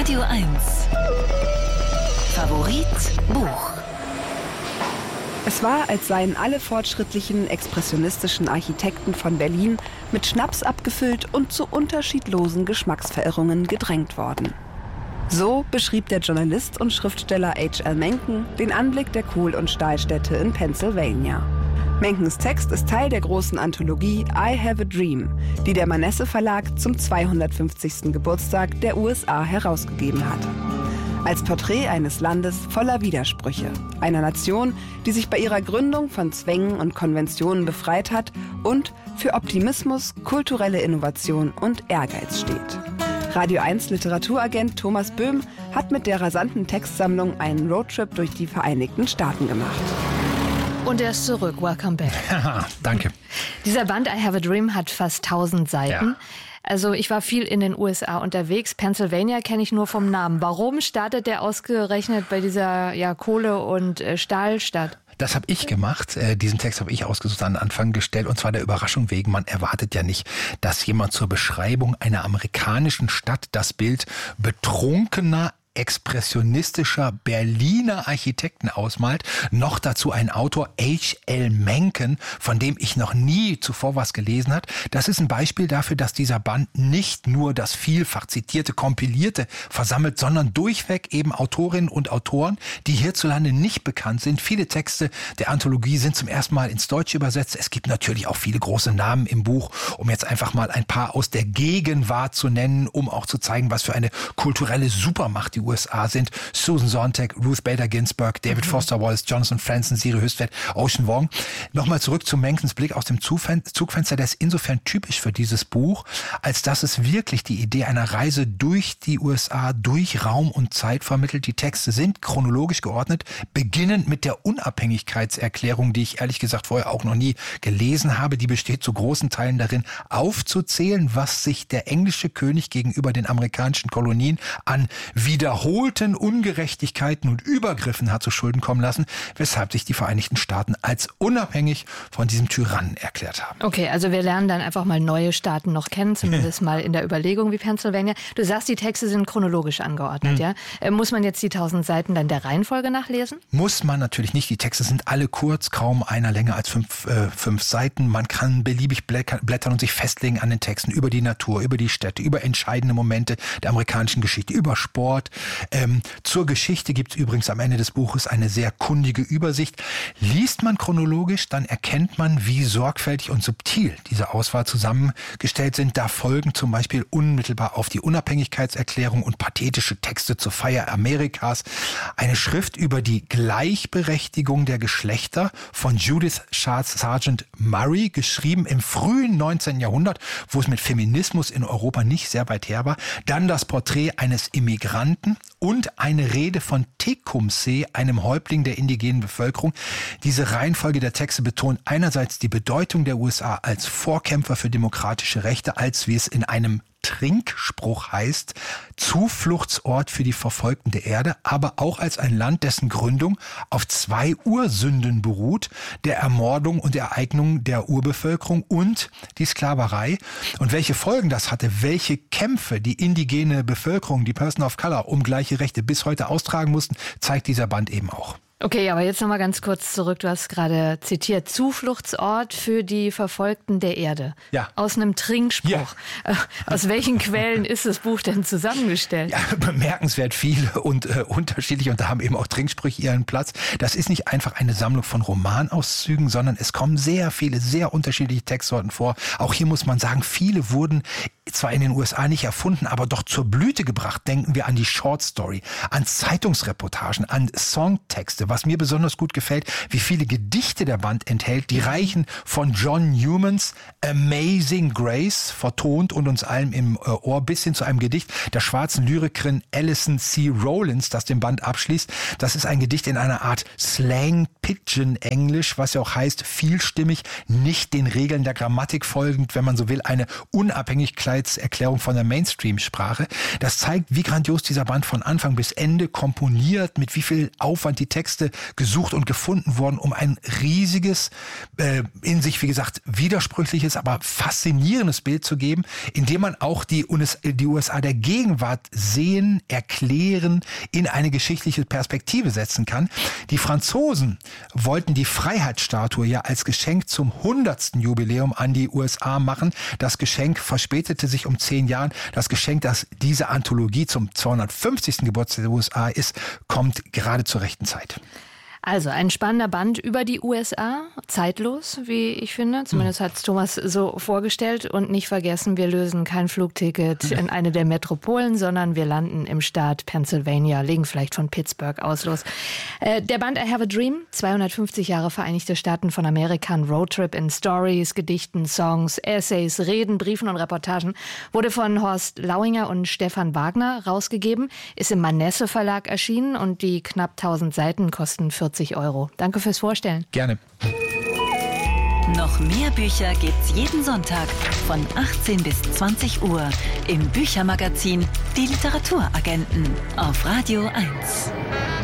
Radio 1. Favorit Buch. Es war, als seien alle fortschrittlichen expressionistischen Architekten von Berlin mit Schnaps abgefüllt und zu unterschiedlosen Geschmacksverirrungen gedrängt worden. So beschrieb der Journalist und Schriftsteller H.L. Mencken den Anblick der Kohl- und Stahlstädte in Pennsylvania. Menkens Text ist Teil der großen Anthologie I Have a Dream, die der Manesse Verlag zum 250. Geburtstag der USA herausgegeben hat. Als Porträt eines Landes voller Widersprüche, einer Nation, die sich bei ihrer Gründung von Zwängen und Konventionen befreit hat und für Optimismus, kulturelle Innovation und Ehrgeiz steht. Radio 1 Literaturagent Thomas Böhm hat mit der rasanten Textsammlung einen Roadtrip durch die Vereinigten Staaten gemacht. Und er ist zurück. Welcome back. Danke. Dieser Band I Have a Dream hat fast 1000 Seiten. Ja. Also ich war viel in den USA unterwegs. Pennsylvania kenne ich nur vom Namen. Warum startet der ausgerechnet bei dieser Kohle- und Stahlstadt? Das habe ich gemacht. Diesen Text habe ich ausgesucht, an den Anfang gestellt. Und zwar der Überraschung wegen. Man erwartet ja nicht, dass jemand zur Beschreibung einer amerikanischen Stadt das Bild betrunkener, expressionistischer Berliner Architekten ausmalt, noch dazu ein Autor, H.L. Mencken, von dem ich noch nie zuvor was gelesen habe. Das ist ein Beispiel dafür, dass dieser Band nicht nur das vielfach zitierte, kompilierte versammelt, sondern durchweg eben Autorinnen und Autoren, die hierzulande nicht bekannt sind. Viele Texte der Anthologie sind zum ersten Mal ins Deutsche übersetzt. Es gibt natürlich auch viele große Namen im Buch, um jetzt einfach mal ein paar aus der Gegenwart zu nennen, um auch zu zeigen, was für eine kulturelle Supermacht die USA sind. Susan Sontag, Ruth Bader Ginsburg, David Foster Wallace, Jonathan Franzen, Siri Hustvedt, Ocean Vuong. Nochmal zurück zu Menkens Blick aus dem Zugfenster. Der ist insofern typisch für dieses Buch, als dass es wirklich die Idee einer Reise durch die USA, durch Raum und Zeit vermittelt. Die Texte sind chronologisch geordnet, beginnend mit der Unabhängigkeitserklärung, die ich ehrlich gesagt vorher auch noch nie gelesen habe. Die besteht zu großen Teilen darin, aufzuzählen, was sich der englische König gegenüber den amerikanischen Kolonien an wiederholten Ungerechtigkeiten und Übergriffen hat zu Schulden kommen lassen, weshalb sich die Vereinigten Staaten als unabhängig von diesem Tyrannen erklärt haben. Okay, also wir lernen dann einfach mal neue Staaten noch kennen, zumindest mal in der Überlegung wie Pennsylvania. Du sagst, die Texte sind chronologisch angeordnet, ja? Muss man jetzt die 1000 Seiten dann der Reihenfolge nachlesen? Muss man natürlich nicht. Die Texte sind alle kurz, kaum einer länger als fünf Seiten. Man kann beliebig blättern und sich festlegen an den Texten über die Natur, über die Städte, über entscheidende Momente der amerikanischen Geschichte, über Sport. Zur Geschichte gibt es übrigens am Ende des Buches eine sehr kundige Übersicht. Liest man chronologisch, dann erkennt man, wie sorgfältig und subtil diese Auswahl zusammengestellt sind. Da folgen zum Beispiel unmittelbar auf die Unabhängigkeitserklärung und pathetische Texte zur Feier Amerikas eine Schrift über die Gleichberechtigung der Geschlechter von Judith Sargent Murray, geschrieben im frühen 19. Jahrhundert, wo es mit Feminismus in Europa nicht sehr weit her war. Dann das Porträt eines Immigranten und eine Rede von Tecumseh, einem Häuptling der indigenen Bevölkerung. Diese Reihenfolge der Texte betont einerseits die Bedeutung der USA als Vorkämpfer für demokratische Rechte, als, wie es in einem Trinkspruch heißt, Zufluchtsort für die Verfolgten der Erde, aber auch als ein Land, dessen Gründung auf 2 Ursünden beruht, der Ermordung und Ereignung der Urbevölkerung und die Sklaverei. Und welche Folgen das hatte, welche Kämpfe die indigene Bevölkerung, die Person of Color, um gleiche Rechte bis heute austragen mussten, zeigt dieser Band eben auch. Okay, aber jetzt nochmal ganz kurz zurück. Du hast gerade zitiert, Zufluchtsort für die Verfolgten der Erde. Ja. Aus einem Trinkspruch. Ja. Aus welchen Quellen ist das Buch denn zusammengestellt? Ja, bemerkenswert viele und unterschiedlich, und da haben eben auch Trinksprüche ihren Platz. Das ist nicht einfach eine Sammlung von Romanauszügen, sondern es kommen sehr viele, sehr unterschiedliche Textsorten vor. Auch hier muss man sagen, viele wurden zwar in den USA nicht erfunden, aber doch zur Blüte gebracht. Denken wir an die Short Story, an Zeitungsreportagen, an Songtexte. Was mir besonders gut gefällt, wie viele Gedichte der Band enthält, die reichen von John Newmans Amazing Grace, vertont und uns allen im Ohr, bis hin zu einem Gedicht der schwarzen Lyrikerin Alison C. Rollins, das den Band abschließt. Das ist ein Gedicht in einer Art Slang-Pidgin-Englisch, was ja auch heißt, vielstimmig, nicht den Regeln der Grammatik folgend, wenn man so will, eine Unabhängigkeitserklärung von der Mainstream-Sprache. Das zeigt, wie grandios dieser Band von Anfang bis Ende komponiert, mit wie viel Aufwand die Texte Texte gesucht und gefunden worden, um ein riesiges, in sich, wie gesagt, widersprüchliches, aber faszinierendes Bild zu geben, in dem man auch die USA der Gegenwart sehen, erklären, in eine geschichtliche Perspektive setzen kann. Die Franzosen wollten die Freiheitsstatue ja als Geschenk zum 100. Jubiläum an die USA machen. Das Geschenk verspätete sich um 10 Jahre. Das Geschenk, das diese Anthologie zum 250. Geburtstag der USA ist, kommt gerade zur rechten Zeit. Also ein spannender Band über die USA, zeitlos, wie ich finde. Zumindest hat es Thomas so vorgestellt. Und nicht vergessen, wir lösen kein Flugticket in eine der Metropolen, sondern wir landen im Staat Pennsylvania, legen vielleicht von Pittsburgh aus los. Der Band I Have a Dream, 250 Jahre Vereinigte Staaten von Amerika, ein Roadtrip in Stories, Gedichten, Songs, Essays, Reden, Briefen und Reportagen, wurde von Horst Lauinger und Stefan Wagner rausgegeben, ist im Manesse Verlag erschienen und die knapp 1000 Seiten kosten 40 €. Danke fürs Vorstellen. Gerne. Noch mehr Bücher gibt's jeden Sonntag von 18 bis 20 Uhr im Büchermagazin Die Literaturagenten auf Radio 1.